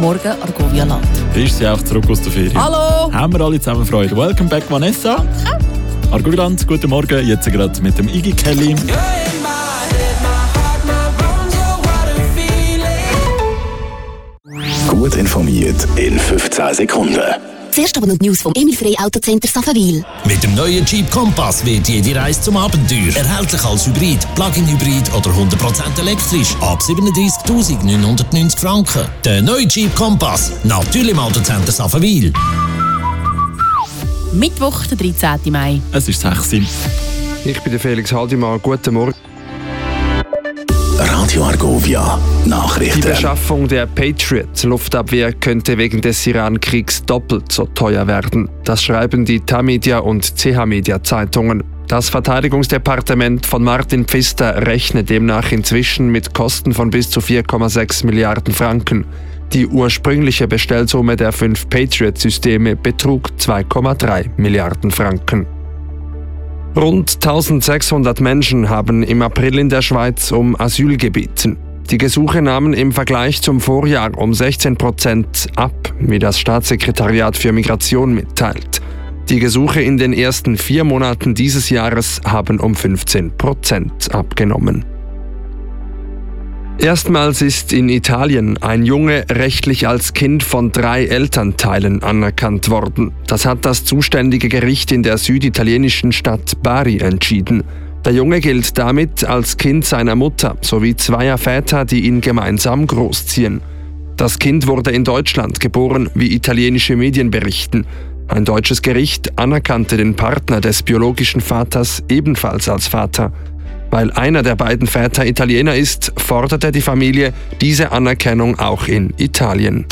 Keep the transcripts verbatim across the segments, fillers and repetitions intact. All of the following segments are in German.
Morgen Argovia Land. Ist sie auch zurück aus der Ferien? Hallo! Haben wir alle zusammen Freude. Welcome back, Vanessa. Danke. Argovia Land, guten Morgen. Jetzt gerade mit dem Iggy Kelly. Gut informiert in fünfzehn Sekunden. Zuerst aber noch die News vom Emil Frey Autocenter Saffenwil. Mit dem neuen Jeep Compass wird jede Reise zum Abenteuer. Erhältlich als Hybrid, Plug-in-Hybrid oder hundert Prozent elektrisch. Ab siebenunddreißigtausendneunhundertneunzig Franken. Der neue Jeep Compass. Natürlich im Autocenter Saffenwil. Mittwoch, der dreizehnten Mai. Es ist sechs Uhr. Ich bin der Felix Haldimann. Guten Morgen. Radio Argovia Nachrichten. Die Beschaffung der Patriot-Luftabwehr könnte wegen des Iran-Kriegs doppelt so teuer werden. Das schreiben die Tamedia und C H-Media-Zeitungen. Das Verteidigungsdepartement von Martin Pfister rechnet demnach inzwischen mit Kosten von bis zu vier Komma sechs Milliarden Franken. Die ursprüngliche Bestellsumme der fünf Patriot-Systeme betrug zwei Komma drei Milliarden Franken. Rund eintausendsechshundert Menschen haben im April in der Schweiz um Asyl gebeten. Die Gesuche nahmen im Vergleich zum Vorjahr um sechzehn Prozent ab, wie das Staatssekretariat für Migration mitteilt. Die Gesuche in den ersten vier Monaten dieses Jahres haben um fünfzehn Prozent abgenommen. Erstmals ist in Italien ein Junge rechtlich als Kind von drei Elternteilen anerkannt worden. Das hat das zuständige Gericht in der süditalienischen Stadt Bari entschieden. Der Junge gilt damit als Kind seiner Mutter sowie zweier Väter, die ihn gemeinsam großziehen. Das Kind wurde in Deutschland geboren, wie italienische Medien berichten. Ein deutsches Gericht anerkannte den Partner des biologischen Vaters ebenfalls als Vater. Weil einer der beiden Väter Italiener ist, forderte die Familie diese Anerkennung auch in Italien.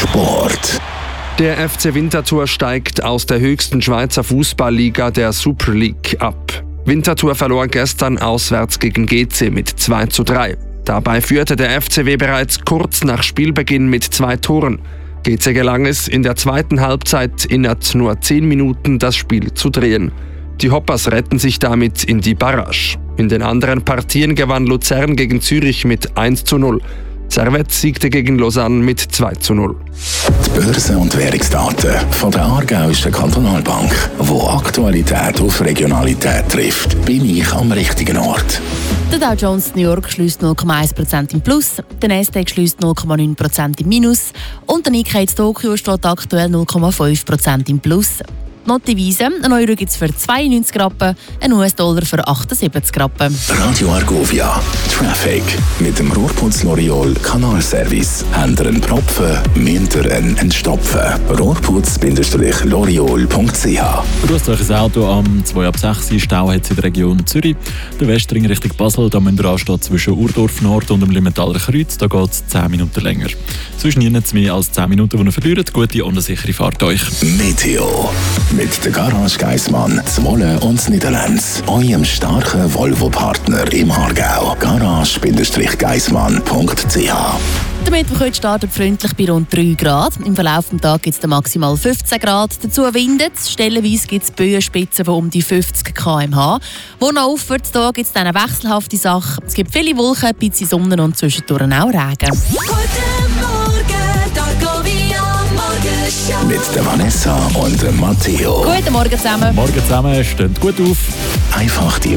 Sport. Der F C Winterthur steigt aus der höchsten Schweizer Fußballliga, der Super League, ab. Winterthur verlor gestern auswärts gegen G C mit zwei zu drei. Dabei führte der F C W bereits kurz nach Spielbeginn mit zwei Toren. G C gelang es, in der zweiten Halbzeit innerhalb nur zehn Minuten das Spiel zu drehen. Die Hoppers retten sich damit in die Barrage. In den anderen Partien gewann Luzern gegen Zürich mit eins zu null. Servette siegte gegen Lausanne mit zwei zu null. Die Börsen- und Währungsdaten von der Aargauischen Kantonalbank, wo Aktualität auf Regionalität trifft, bin ich am richtigen Ort. Der Dow Jones New York schließt null Komma eins Prozent im Plus, der Nasdaq schließt null Komma neun Prozent im Minus und der Nikkei Tokio steht aktuell null Komma fünf Prozent im Plus. Notivise, ein Euro gibt es für zweiundneunzig Rappen, ein U S-Dollar für achtundsiebzig Rappen. Radio Argovia Traffic mit dem Rohrputz L'Oreal Kanalservice. Habt ihr einen Propfen, müsst ihr einen entstopfen. rohrputz Bindestrich L'Oreal Punkt c h. Grüßt euch ein Auto am zwei ab sechs. Stau hat es in der Region Zürich. Der Westring Richtung Basel, da müsst ihr anstehen zwischen Urdorf Nord und dem Limmentaler Kreuz. Da geht es zehn Minuten länger. Zwischen ihnen mehr als zehn Minuten, die ihr verliert. Gute und eine sichere Fahrt euch. Meteo. Mit der Garage Geissmann, Zwolle und Niederlands. Eurem starken Volvo-Partner im Aargau. garage Geissmann Punkt c h. Der Mittwoch heute startet freundlich bei rund drei Grad. Im Verlauf des Tages gibt es maximal fünfzehn Grad. Dazu windet es. Stellenweise gibt es Böenspitzen von um die fünfzig Kilometer pro Stunde. Wo noch aufwärts da gibt es eine wechselhafte Sache. Es gibt viele Wolken, ein bisschen Sonne und zwischendurch auch Regen. Mit der Vanessa und dem Matteo. Guten Morgen zusammen. Morgen zusammen, steht gut auf. Einfach die